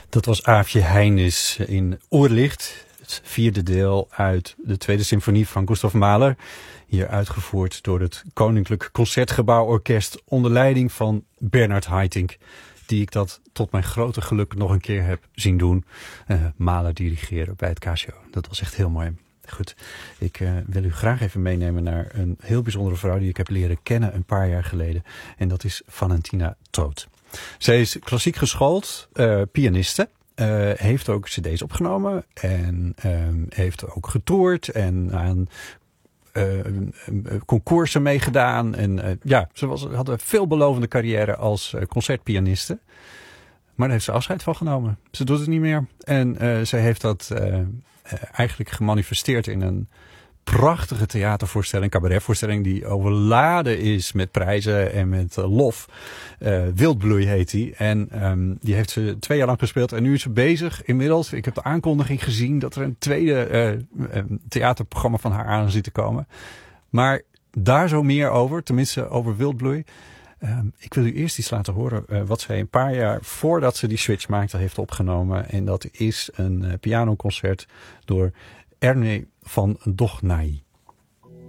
Dat was Aafje Heijnis in Oorlicht, het vierde deel uit de tweede symfonie van Gustav Mahler. Hier uitgevoerd door het Koninklijk Concertgebouworkest onder leiding van Bernard Haitink. Die ik dat tot mijn grote geluk nog een keer heb zien doen. Mahler dirigeren bij het Casio. Dat was echt heel mooi. Goed, ik wil u graag even meenemen naar een heel bijzondere vrouw die ik heb leren kennen een paar jaar geleden. En dat is Valentina Todt. Zij is klassiek geschoold, pianiste. Heeft ook cd's opgenomen en heeft ook getoerd en aan concoursen meegedaan. En ze had een veelbelovende carrière als concertpianiste. Maar daar heeft ze afscheid van genomen. Ze doet het niet meer. En zij heeft dat eigenlijk gemanifesteerd in een prachtige theatervoorstelling, cabaretvoorstelling die overladen is met prijzen en met lof. Wildbloei heet die. En die heeft ze 2 jaar lang gespeeld. En nu is ze bezig inmiddels. Ik heb de aankondiging gezien dat er een tweede theaterprogramma van haar aan zit te komen. Maar daar zo meer over, tenminste over Wildbloei. Ik wil u eerst iets laten horen wat zij een paar jaar voordat ze die switch maakte heeft opgenomen. En dat is een pianoconcert door Ernő van Dohnányi.